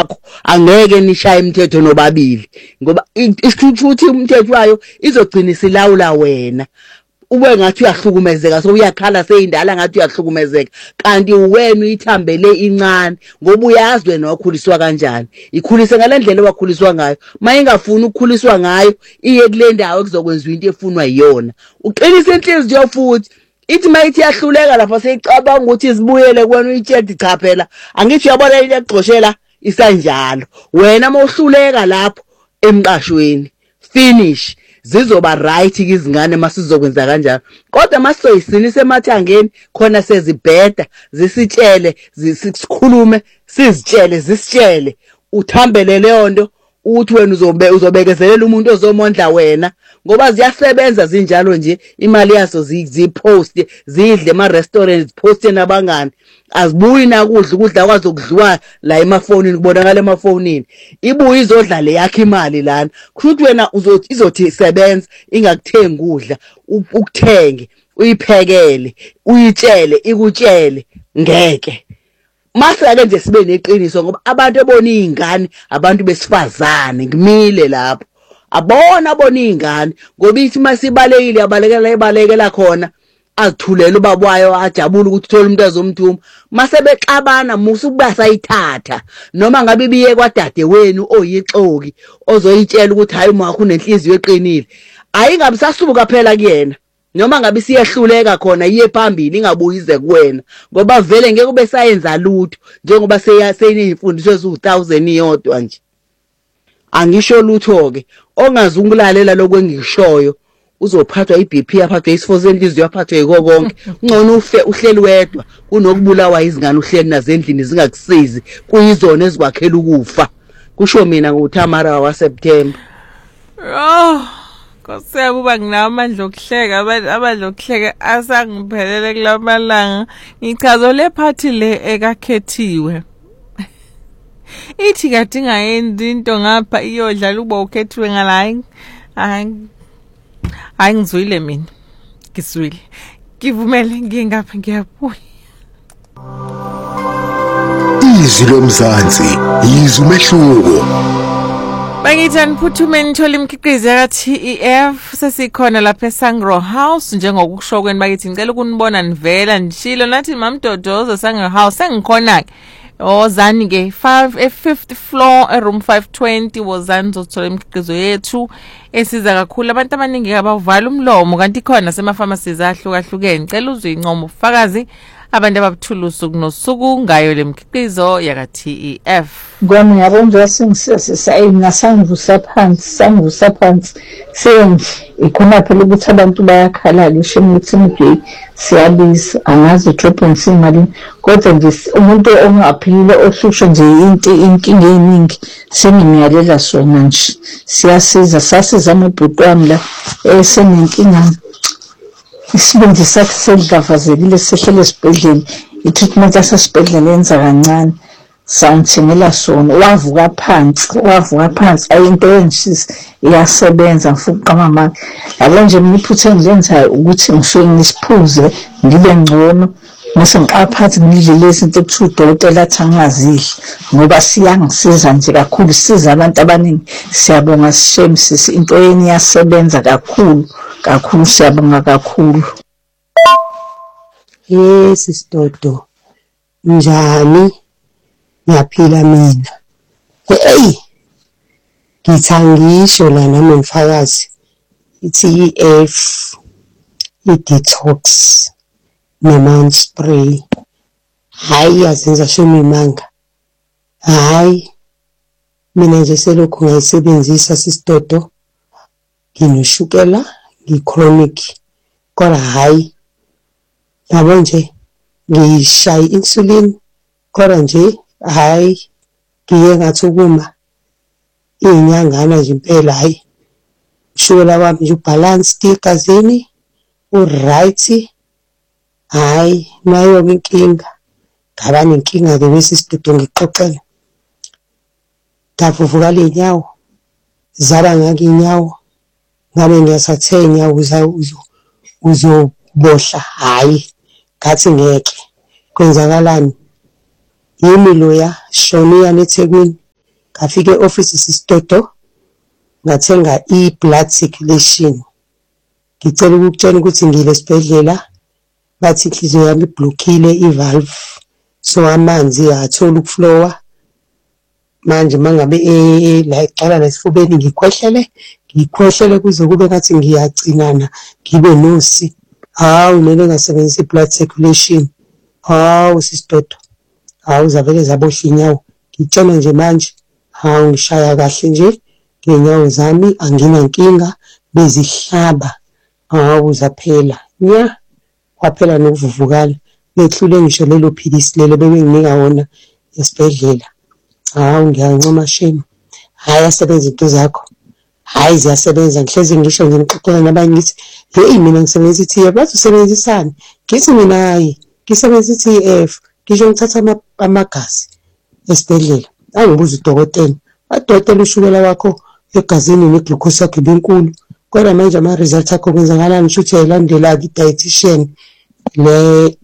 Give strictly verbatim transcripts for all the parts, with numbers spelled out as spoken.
wakho angeke nishaye imithetho nobabili ngoba isithuthi umthetho wayo izogcina isilawula wena ube ngathi uyahlukumezeka so uyakhala seyindala ngathi uyahlukumezeka kanti uwena uyithambele incane ngoba uyazi wena wakhuliswa kanjani ikhulise ngalendlela wakhuliswa ngayo mayingafuni ukukhuliswa ngayo iye kule ndawo ekuzokwenziwa into efunwa yiyona uqinisa inhliziyo futhi ithi mayithi yahluleka lapha seyicabanga ukuthi izibuyele kwena uyitshedi cha phela angithi uyabona into egxoshela isanjalo wena mawuhluleka lapho emqashweni finish zizoba right izingane masizokwenza kanjalo kodwa masizoyisinisa emathangeni khona sezibheda zisitshele zisikhulume sizitshele zisitshele uthambele leyo nto uthi wena uzobe uzobekezelela umuntu ozomondla wena ngoba ziyasebenza zinjalo nje imali yazo zipost zidle ema restaurants post nabangani azibuyi na kudla ukudla kwazo kudliwa la emafonini kubonakala emafonini ibuye izodla le yakhe imali lana kuthi wena uzothi izothi isebenza ingakuthengi ukudla ukuthenge uyiphekele uyitshele ikutshele ngeke mase ake nje sibe neqiniso ngoba abantu ebona izingane abantu besifazane ngimile lapho abona abona izingane ngoba ithi masibalekile yabalekela ibalekela khona azithulela ubabwayo ajabula ukuthi uthola umuntu azomthuma mase bexabana musu kuba sayithatha noma ngabe biye kwadade wenu oyixoki ozoyitshela ukuthi hayi uma wakho unenhliziyo eqinile ayingabe sasuka phela kuyena noma ngabe siyahluleka khona iye phambili ingabuyize kuwena ngoba vele ngeke ube sayenza lutho njengoba seyinezimfundiso eziwu thousand iyodwa nje angisho lutho ke ongazi ukulalela lokwengishoyo uzophathwa iB P yaphathwa isifo senhliziyo yaphathwa yiko konke ngcono ufe uhleli wedwa kunokubulawa izingane uhleli nazendlini zingakusizi kuyizona ezikwakhela ukufa kusho mina nguThamara waSeptember oh Kosebuba nginamandla okuhleka abadla okuhleka asangiphelele kulamalanga ngichazo le party le ekakhethiwe ithi kade ngayenza into ngapha iyodlala uba ukhethiwe ngalayi hayi hayi ngizwile mina ngiswile ngivumele ngingapha ngiyabuya izwi lomzansi izwi umehluko Bangithani phuthume nithola imikhiqizo ya T E F sesikhona lapha eSangro House njengokusho kweni bakithi ngicela ukunibona nivela nishilo nathi mamdodozo Sangro House sengikhona ke ozani ke five e fifth floor e room five twenty wozani uzothola imikhiqizo yethu esiza kakhulu abantu abaningi abavala umlomo kanti khona sema pharmacies ahlukahlukene ngicela uzwe incomo ufakazi abantu ababuthulusu kunosuku ngayo lemkhiqizo yaka T E F Ngwami yabonja singisese ngasangivusa phansi sangivusa phansi senje ikhona phela ukuthi abantu bayakhala lisho ukuthi mje siyabiza angazi drop and simali kodwa nje umuntu ongaphilile ohlushwe nje into inkinga eningi sengimiyalela sona nje siyasiza sasiza amabhuti wami la esenenkinga isibindi sakhe selivavazekile sehlele esibhedlela i-treatment yasesibhedlela yenza kancane sangithengela sona wavuka phansi wavuka phansi ayinto yenshisi iyasebenza mfuqa mama yabo nje imiphuthe engilenzayo ukuthi ngisuke ngisiphuze ngibe ngcono mase ngiqaphathi ngidle izinto ekuthiwa udokotela athi angazidli ngoba siyangisiza nje kakhulu siza abantu abaningi siyabonga sishemsisi into yeni yasebenza kakhulu kakhulu siyabonga kakhulu yes sistodo njani ngiyaphila mina hey ngithangisho la nami mfakazi T E F i-detox nemanzi spray hayi yazenza shumi imanga hayi mina nje selokhu ngayisebenzisa sistodo nginoshukela ngichronic kodwa hayi yabo nje ngishaya insulin kodwa nje hayi ngiye ngathi ukuma inyangana nje impela hayi ushukela wami nje ubalanced egazini uright hayi nayo inkinga ngaba nenkinga ke bese isidudu ngixoxela davuvuka lenyawo zaba ngaki inyawo ngabe ngiyasathe inyawo uzo uzobohla hayi ngathi ngeke kwenzakalani yimi loya shoniya neThekwini ngafika e-office sisitoto ngathenga i-blood circulation. Ngicela ukukutshela ukuthi ngile esibhedlela bathi inhliziyo yami iblockile i-valve, so amanzi athola ukuflowa. Manje mangabe la iqala lesifubeni ngikhwehlele ngikhwehlele kuze kube ngathi ngiyagcinana ngibe nosi. Hawu nene ngasebenzisa i-blood circulation. Hawu sisitoto, hawu zavele zaboshla inyawo. Ngitshela nje manje hawu ngishaya kahle nje ngenyawo zami, anginankinga, bezihlaba. Hawu zaphela nya, kwaphela nokuvuvukala. Behlule ngisho lelo philisi lelo bebenginika wona esibhedlela. Hawu ngiyancoma shame. Hayi asebenza into zakho. Hayi ziyasebenza, ngihlezi ngisho ngixoxela nabanye ngithi hey mina ngisebenzisa i-T F, bathi usebenzisani? Ngithi mina hayi ngisebenzisa i-T F, ngisho ngithatha amagazi esibhedlela. Angibuza udokotela, adokotela ushukela wakho egazini neglucose yakho ibenkulu, kodwa manje ama result akho kwenzakalani? Ngisho ukuthi yayilandela i-dietitian le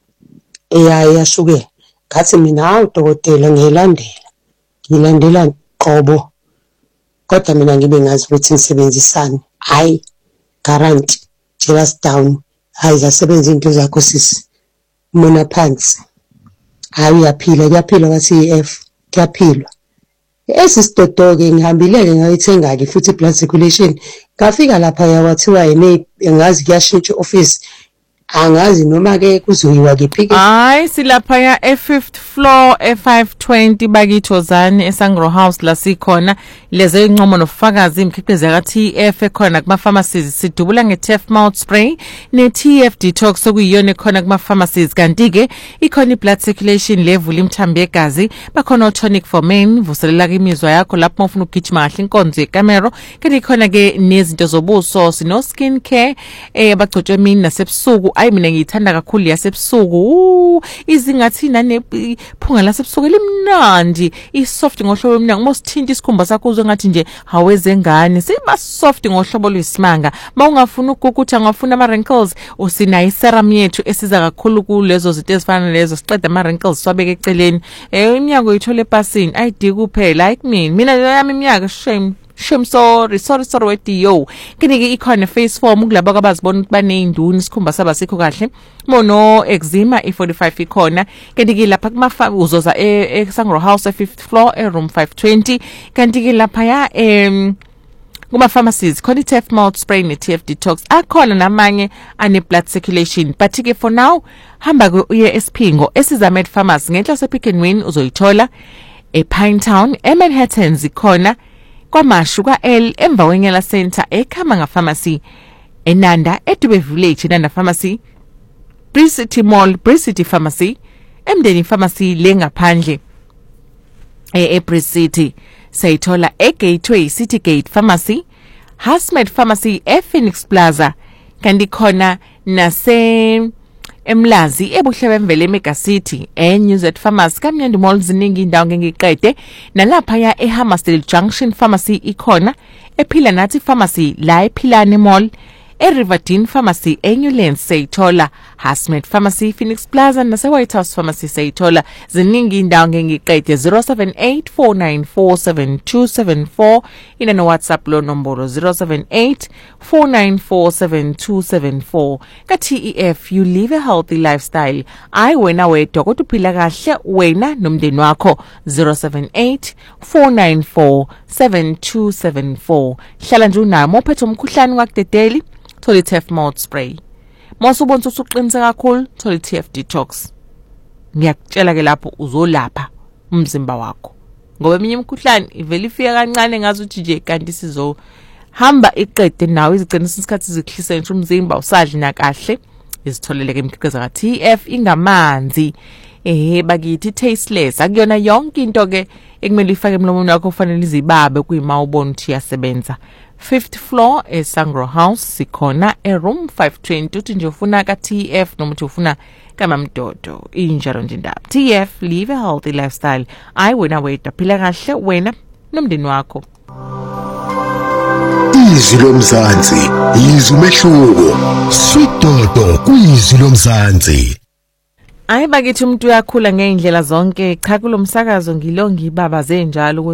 eyashukela. Ngathi mina hawu dokotela ngiyalandela, ngilandela qobo, kodwa mina ngibe ngazi ukuthi ngisebenzisani. Hayi guarantee jealous down, hayi zasebenza into zakho sisi, mona phansi. Hayi uyaphila, kuyaphila kwa-T F, kuyaphilwa. Esisitoto-ke ngihambile-ke ngayithenga-ke futhi i-blood circulation. Ngafika lapha yakwathiwa yini ngazi kuyashintsha office, angazi noma-ke kuzoyiwa kephi ke. Hayi silaphaya e-fifth floor e-five twenty bakithozane eSangro House la sikhona lezo incomo nofakazi imikhiqizo ka-T F ekhona kuma-pharmacies. Sidubula nge-Tef mouth spray ne-T F detox okuyiyona ekhona kuma-pharmacies. Kanti-ke ikhona i-blood circulation level imthambo yegazi, bakhona tonic for men vuselela imizwa yakho lapho mufuna ukugijima kahle inkonzo yekamero. Kanti ikhona-ke nezinto zobuso sino skin care eh bagcotshwe mini nasebusuku. Ayi mina ngiyithanda kakhulu yasebusuku, izingathi nanephunga lasebusuku limnandi, isoft ngohlobo omnyango. Mosithinta isikhumba sakho uzwe ngathi nje hawezengane, siba soft ngohlobo lwesimanga. Mawungafuna ukukutha, ngafuna ama wrinkles, usinayo serum yethu esiza kakhulu kulezo zinto ezifana lezo, siqeda ama wrinkles swabeke eceleni. Eh iminyango uyithola epasini, ayidi kuphela like mina. Mina yami iminyaka shame Shame sorry sorry sorry wethi yo. Kanike ikhona face form kulabo abazibona ukuthi baneyinduni isikhumba saba sikho kahle. Mono eczema e forty-five ikhona. Kanike lapha kuma uzoza e Sangro House e-fifth floor e room five twenty. Kanike lapha ya em kuma pharmacies khona i-Tef mouth spray ne-T F detox. Akhona namanye ane blood circulation, but ke for now hamba ke uye eSphingo esizamed pharmacy ngenhla sePick n Win uzoyithola ePinetown eManhattan zikhona kwamashu kwa-L emva wenyala center eKhamanga pharmacy, eNanda eDube village eNanda pharmacy, Bricity mall Bricity pharmacy, eMdeni pharmacy lengaphandle e-Bricity sayithola eGateway City Gate pharmacy, Hasmed pharmacy ePhoenix Plaza. Kanti khona nase emlazi ebuhle bemvele eMega City eNewZ pharmacy kamnyandi mall ziningi indawo ngengiqede. Nalapha ya eHammersdale Junction pharmacy ikhona, ephila nathi pharmacy la ephilane mall, eRiverdene pharmacy eNewlands sayithola, Hasmed pharmacy Phoenix Plaza nase White House pharmacy sayithola. Ziningi indawo ngengiqede. Zero seven eight four nine four seven two seven four ina no WhatsApp lo nombolo zero seven eight four nine four seven two seven four. Ka T E F, you live a healthy lifestyle. Ayi wena wedwa kodwa uphila kahle wena nomndeni wakho. Zero seven eight four nine four seven two seven four. Hlala nje unamo uphethe umkhuhlane wakudedeli, thola i-Tef mouth spray. Mawusubona ukuthi uqinise kakhulu, thola i-T F detox. Ngiyakutshela ke lapho uzolapha umzimba wakho, ngoba eminye imikhuhlane ivela ifika kancane ngazi ukuthi nje kanti sizo hamba iqede nawe iziqinisa isikhathi zikhlise nje umzimba usadli na kahle. Izitholeleke imikhiqizo ka-T F ingamanzi eh bakithi tasteless, akuyona yonke into ke ekumele ifake emlomeni wakho kufanele izibabe kuyima ubona ukuthi yasebenza. Fifth floor eSangro House sikhona eroom five twenty. Uthi nje ufuna ka-T F noma uthi ufuna kaMamdodo injalo nje indaba. T F, live a healthy lifestyle. Ayi wena wedwa phila kahle wena nomndeni wakho. Izwi lomzansi, izwi umehluko. Sweetoto kuyizwi lomzansi. Ayi bakithi umuntu uyakhula ngeindlela zonke, cha kulomsakazo ngilongi baba zenjalo.